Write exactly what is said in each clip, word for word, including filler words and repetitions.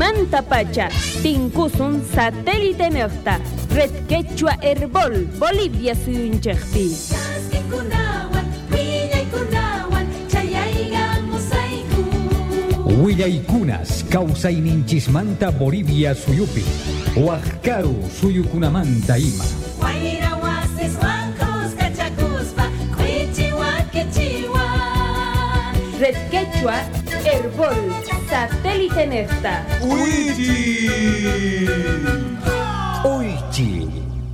manta pacha, tinkusun satélite nefta, red quechua herbol, Bolivia suyunchekpi. Willaykunas, kawsayninchismanta Bolivia suyupi, Huascaru suyukunamanta ima. Red Quechua, Herbol, Satélite Nefta. Uichi. Uichi.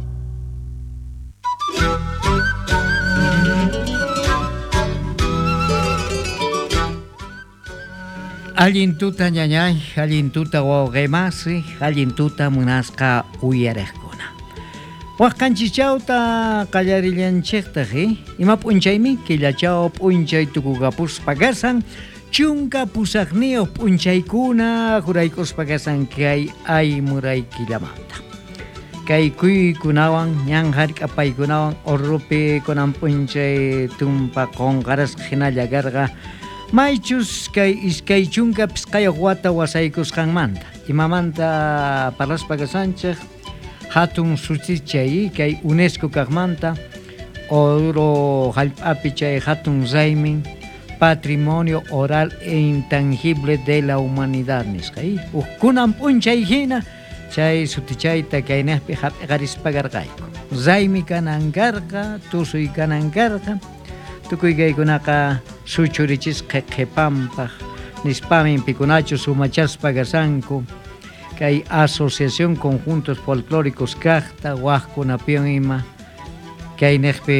Allintuta ñañay, allintuta wawqaymasi, allintuta munasqa uyaraqkuna. Waqanchichawta qallarillanchiktaji, ima p'unchaymi killachaw p'unchay tukukapuspa kasan, chunka pusaqniyuq p'unchaykuna juraykuspa kasan kay aymuray killamanta. Kay kuykunawan ñan hark'apaykunawan urrupi kunan p'unchay tumpa qonqaras hinalla karqa, maychus kay iskay chunka pisqayuq wata wasaykusqanmanta, imamanta parlaspa kasanchik hatun sutichay kay UNESCO kaqmanta oro hallp'api chay hatun raymin patrimonio oral e intangible de la humanidad nisqay kunan p'unchay hina chay sutichayta kaynaqpi hap'iqarispa karqayku raymi kanan karqa tusuy kanan karqa tukuy kaykunaqa suchurichisqa qhipampaq nispamin pikunachu sumachaspa kasanku kay asociación conjuntos folclóricos kaqta waqkunapiwan ima kay niqpi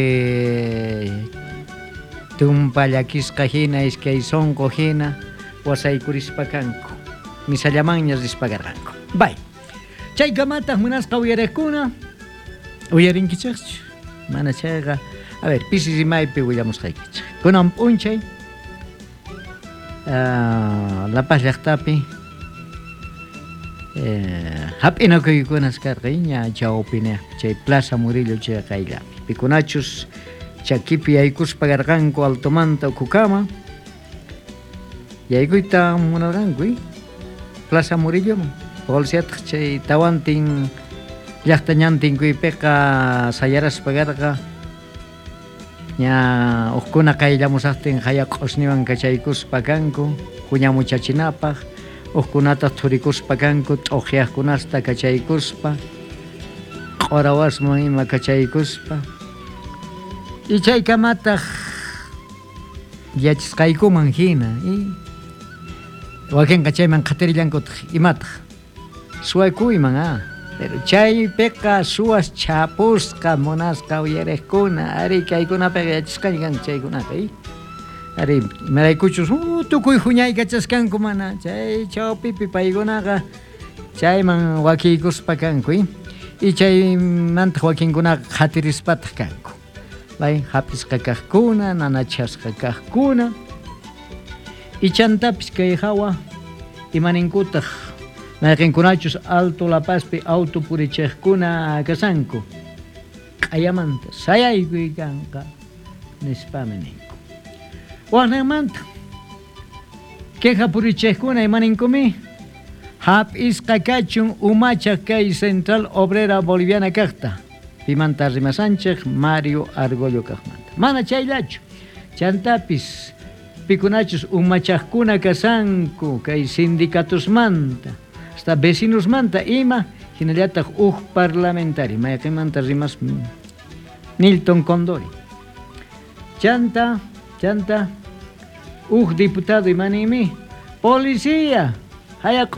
tumpa llakisqa hina iskay sonqo hina wasaykurispa kanku misallamanñas rispa karqanku bay chaykamataq munasqa uyariqkuna uyarinkichikchu mana chayqa a ver pisis imaypi willamusqaykichik kunan p'unchay uh, La Paz llaqtapi Eh, hap'inakuykunas karqay ña chawpi chay Plaza Murillo chay qayllapi pikunachus chakipi yaykuspa karqanku altomanta ukukama yaykuyta munarqanku Plaza Murillo bolsiataq chay tawantin llaqta ñantinkuypiqa sayaraspa karqa ña uqkuna qayllamusaqtin haya q'usniwan kachaykuspa kanku kuñamuchachinapaq uqkunata thurikuspa kanku t'uqyaqkunasta kachaykuspa q'urawasman ima kachaykuspa y chaykamataq yachisqaykuman hina y wakinqa chayman qhatirillankutaq imataq suwaykuyman a pero chaypiqa suwas chapusqa munasqa uyariqkuna ari kaykunapiqa yachisqaña kan chaykunaqa y ari imaraykuchus uh, tukuy huñay kachaskanku mana chay chawpipi paykunaqa chayman wakiykuspa kanku y chaymantaq wakinkunaqa qhatirispataq kanku bay hapisqa kaqkuna nanachasqa kaqkuna y chantapis kay hawa imaninkutaq mayqinkunachus Alto La Pazpi autopurichiqkuna kasanku q'ayamanta sayaykuy kanqa nispami ninku waqnanmanta queja purichiqkuna imaninkumi hap'isqa kachun umachaq kay Central Obrera Boliviana kaqta pimanta rimasanchik Mario Argollo kaqmanta mana chayllachu chantapis pikunachus umachaqkuna kasanku kay sindicatusmanta hasta vecinosmanta ima hinallataq uq parlamentari mayqimanta rimas Nilton Condori chanta chanta uq diputado imanimi policía haya